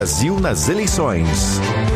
Brasil nas eleições.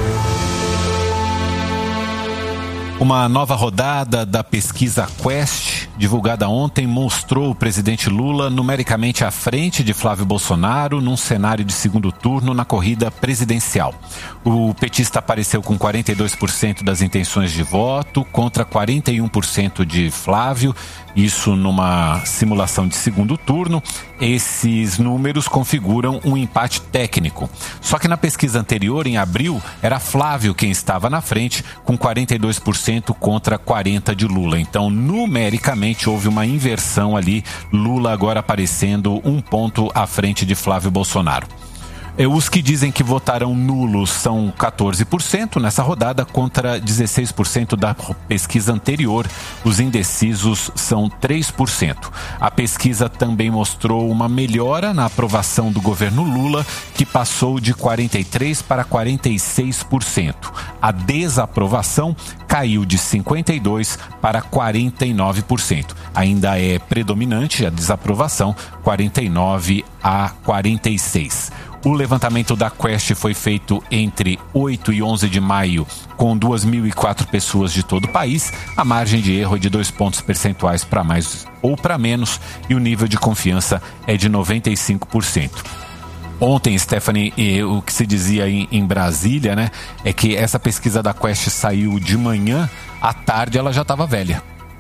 Uma nova rodada da pesquisa Quest, divulgada ontem, mostrou o presidente Lula numericamente à frente de Flávio Bolsonaro num cenário de segundo turno na corrida presidencial. O petista apareceu com 42% das intenções de voto contra 41% de Flávio, isso numa simulação de segundo turno. Esses números configuram um empate técnico. Só que na pesquisa anterior, em abril, era Flávio quem estava na frente, com 42% contra 40% de Lula. Então, numericamente, houve uma inversão ali, Lula agora aparecendo um ponto à frente de Flávio Bolsonaro. Os que dizem que votarão nulos são 14% nessa rodada contra 16% da pesquisa anterior. Os indecisos são 3%. A pesquisa também mostrou uma melhora na aprovação do governo Lula, que passou de 43% para 46%. A desaprovação caiu de 52% para 49%. Ainda é predominante a desaprovação, 49% a 46%. O levantamento da Quest foi feito entre 8 e 11 de maio, com 2.004 pessoas de todo o país. A margem de erro é de 2 pontos percentuais para mais ou para menos e o nível de confiança é de 95%. Ontem, Stephanie, o que se dizia em Brasília, né, é que essa pesquisa da Quest saiu de manhã, à tarde ela já estava velha.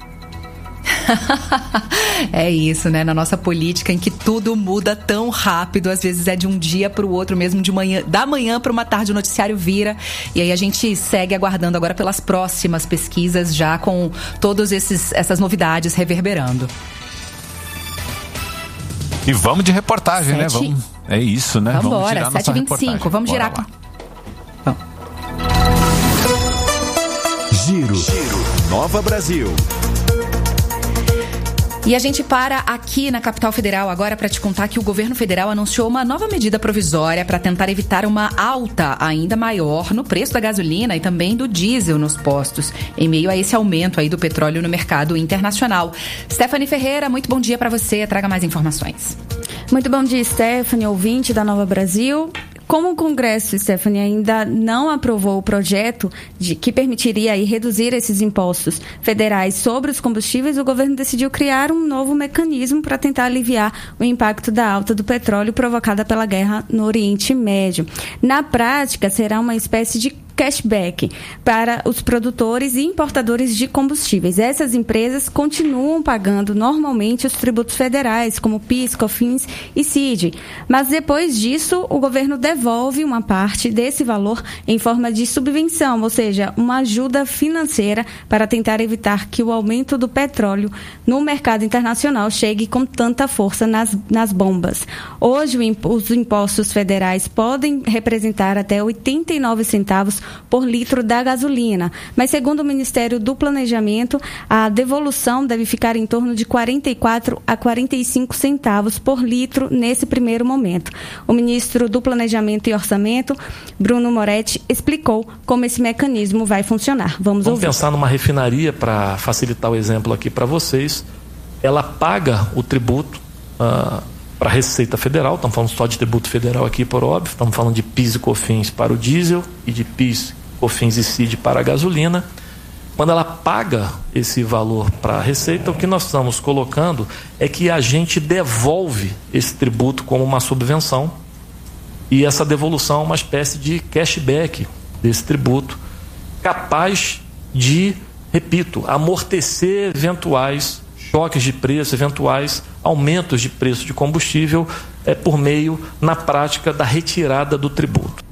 É isso, né? Na nossa política, em que tudo muda tão rápido, às vezes é de um dia para o outro mesmo, da manhã para uma tarde o noticiário vira, e aí a gente segue aguardando agora pelas próximas pesquisas, já com todas essas novidades reverberando. E vamos de reportagem, né? Vamos, é isso, né? Vamos embora, 7h25, vamos girar. Giro. Nova Brasil. E a gente para aqui na capital federal agora para te contar que o governo federal anunciou uma nova medida provisória para tentar evitar uma alta ainda maior no preço da gasolina e também do diesel nos postos, em meio a esse aumento aí do petróleo no mercado internacional. Stephanie Ferreira, muito bom dia para você. Traga mais informações. Muito bom dia, Stephanie, ouvinte da Nova Brasil. Como o Congresso, Stephanie, ainda não aprovou o projeto que permitiria aí reduzir esses impostos federais sobre os combustíveis, o governo decidiu criar um novo mecanismo para tentar aliviar o impacto da alta do petróleo provocada pela guerra no Oriente Médio. Na prática, será uma espécie de cashback para os produtores e importadores de combustíveis. Essas empresas continuam pagando normalmente os tributos federais, como PIS, COFINS e CID. Mas depois disso, o governo devolve uma parte desse valor em forma de subvenção, ou seja, uma ajuda financeira para tentar evitar que o aumento do petróleo no mercado internacional chegue com tanta força nas bombas. Hoje, os impostos federais podem representar até 89 centavos por litro da gasolina, mas segundo o Ministério do Planejamento, a devolução deve ficar em torno de 44 a 45 centavos por litro nesse primeiro momento. O ministro do Planejamento e Orçamento, Bruno Moretti, explicou como esse mecanismo vai funcionar. Vamos ouvir. Vamos pensar numa refinaria, para facilitar o exemplo aqui para vocês. Ela paga o tributo para a Receita Federal, estamos falando só de tributo federal aqui, por óbvio, estamos falando de PIS e COFINS para o diesel e de PIS, COFINS e CID para a gasolina. Quando ela paga esse valor para a Receita, o que nós estamos colocando é que a gente devolve esse tributo como uma subvenção, e essa devolução é uma espécie de cashback desse tributo, capaz de, repito, amortecer eventuais choques de preço, eventuais aumentos de preço de combustível por meio, na prática, da retirada do tributo.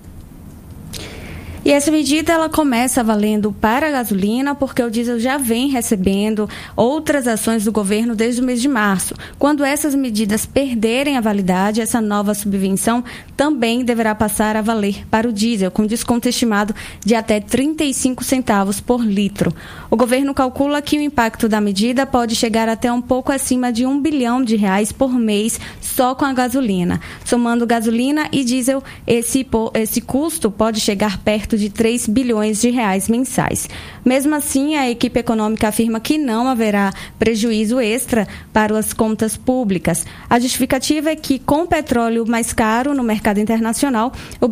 E essa medida ela começa valendo para a gasolina, porque o diesel já vem recebendo outras ações do governo desde o mês de março. Quando essas medidas perderem a validade, essa nova subvenção também deverá passar a valer para o diesel, com desconto estimado de até 35 centavos por litro. O governo calcula que o impacto da medida pode chegar até um pouco acima de R$1 bilhão por mês só com a gasolina. Somando gasolina e diesel, esse custo pode chegar perto perto de 3 bilhões de reais mensais. Mesmo assim, a equipe econômica afirma que não haverá prejuízo extra para as contas públicas. A justificativa é que, com o petróleo mais caro no mercado internacional, o